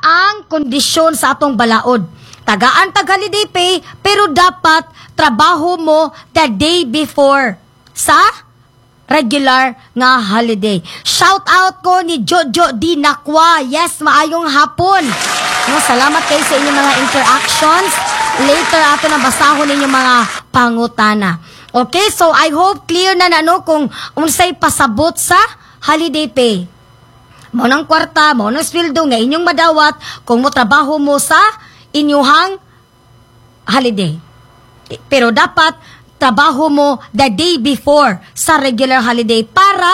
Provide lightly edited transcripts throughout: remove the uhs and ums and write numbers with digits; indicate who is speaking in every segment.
Speaker 1: ang kondisyon sa atong balaod. Tagaan tag holiday pay, pero dapat trabaho mo the day before sa regular nga holiday. Shout out ko ni Jojo Di Nakwa. Yes, maayong hapon. No, salamat kayo sa inyong mga interactions. Later ato na basahon ninyong mga pangutana. Okay, so I hope clear na kung unsay pasabot sa holiday pay. Mao nang kwarta, mao nang sweldo nga inyong madawat kung mo trabaho mo sa inyuhang holiday. Pero dapat trabaho mo the day before sa regular holiday para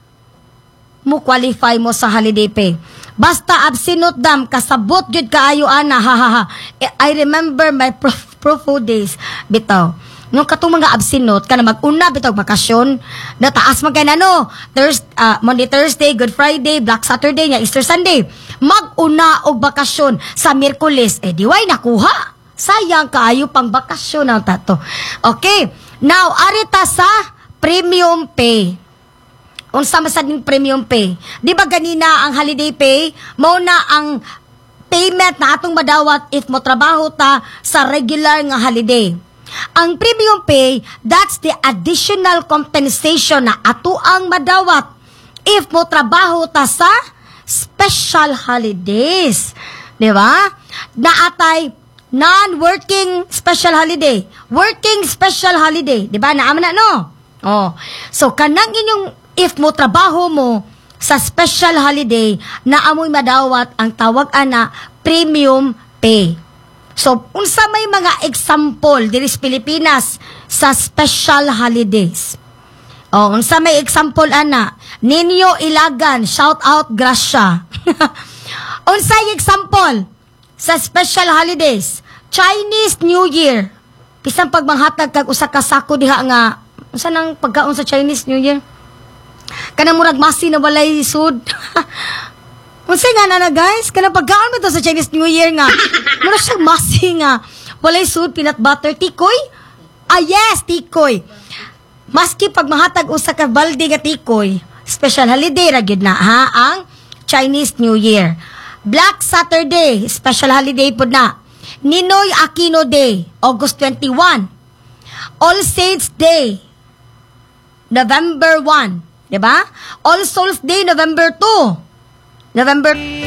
Speaker 1: mo qualify mo sa holiday pay. Basta absinot dam, kasabot jud kaayo ana, ha. I remember my profo days, bitaw. Nung katong mga absinot, ka na mag-una, bitaw, bakasyon, nataas man kay Monday, Thursday, Good Friday, Black Saturday, Easter Sunday. Mag-una og bakasyon sa Miyerkules, diway nakuha. Sayang kaayo pang bakasyon ang tato. Okay, now, arita sa premium pay. Unsa masading premium pay? Di ba ganina ang holiday pay, mao na ang payment na atong madawat if mo trabaho ta sa regular nga holiday. Ang premium pay, that's the additional compensation na ato ang madawat if mo trabaho ta sa special holidays. Di ba? Naatay non-working special holiday, working special holiday. Di ba? Naaman na, no? Oh. So, kanang inyong if mo trabaho mo sa special holiday, na amoy madawat ang tawag ana premium pay. So, unsa may mga example diri sa Pilipinas sa special holidays. Oh, unsa may example ana? Ninyo Ilagan, shout out Gracia. Unsay example sa special holidays? Chinese New Year. Bisan pag manghatag kag usa ka sako diha nga unsa nang pagkaon sa Chinese New Year? Kanang murag masi na walay sud. Unsay nga na guys? Kanang pagkaon mo to sa Chinese New Year nga. Mura siyang masi nga. Walay sud, peanut butter, tikoy? Ah yes, tikoy. Maski pag mahatag usa ka balde nga tikoy, special holiday ra gyud na ha ang Chinese New Year. Black Saturday, special holiday pud na. Ninoy Aquino Day, August 21. All Saints Day, November 1. Diba? All Souls Day, November 2. November